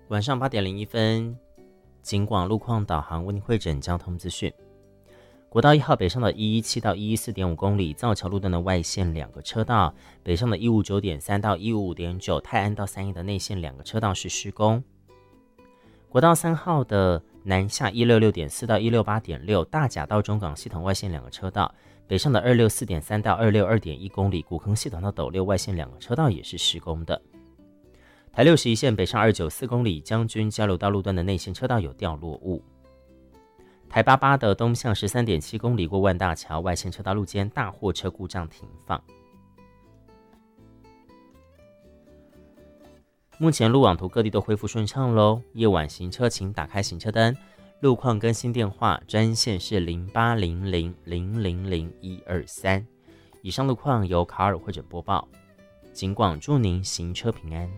晚上8点01分，警广路况导航为您会诊交通资讯。国道1号北上的117到114.5公里，造桥路段的外线2个车道，北上的159.3到155.9，泰安到三义的内线2个车道是施工。国道3号的南下166.4到168.6，大甲到中港系统外线2个车道，北上的264.3到262.1公里，古坑系统到斗六外线2个车道也是施工的。台61线北上294公里，将军交流道路段的内线车道有掉落物。台88的东向13.7公里，过万大桥外线车道路间大货车故障停放。目前路网图各地都恢复顺畅咯，夜晚行车请打开行车灯。路况更新电话专线是0800000123。以上路况由卡尔会诊播报，警广祝您行车平安。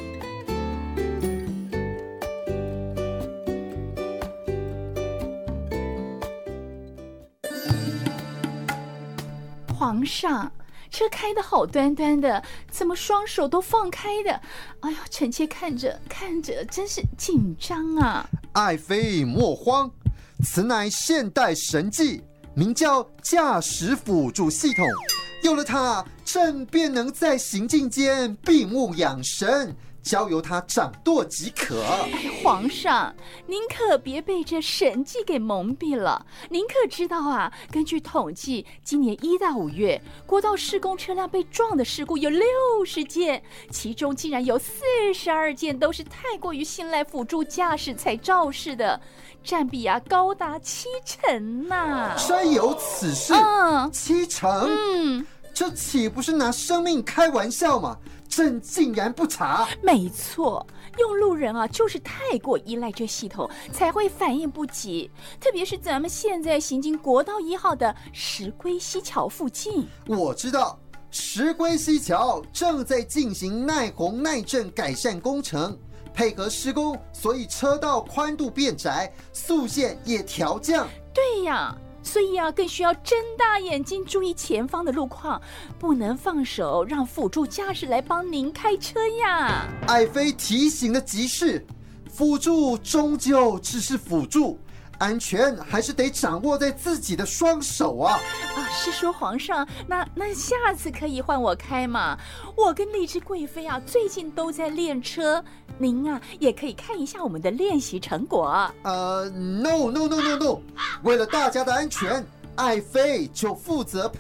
皇上，车开得好端端的，怎么双手都放开的？哎呦，臣妾看着真是紧张啊！ 爱妃莫慌，此乃现代神技，名叫驾驶辅助系统。有了它，朕便能在行进间闭目养神，交由他掌舵即可。 皇上，您可别被这神迹给蒙蔽了。您可知道啊，根据统计，今年1到5月，国道施工车辆被撞的事故有60件，其中竟然有42件都是太过于信赖辅助驾驶才肇事的，占比高达70%呐！ 真有此事？70%？这岂不是拿生命开玩笑吗？朕竟然不查。 没错，用路人就是太过依赖这系统，才会反应不及。特别是咱们现在行经国道1号的石龟溪桥附近。 我知道，石龟溪桥正在进行耐洪耐震改善工程，配合施工，所以车道宽度变窄，速限也调降。 对呀，所以更需要睁大眼睛注意前方的路况，不能放手让辅助驾驶来帮您开车呀。 爱妃提醒的极是，辅助终究只是辅助，安全还是得掌握在自己的双手啊！ 是说皇上，那下次可以换我开嘛？我跟丽芝贵妃最近都在练车，您也可以看一下我们的练习成果。 No， 为了大家的安全，爱妃就负责